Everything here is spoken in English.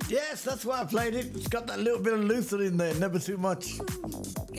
Yes, that's why I played it. It's got that little bit of Luther in there, never too much.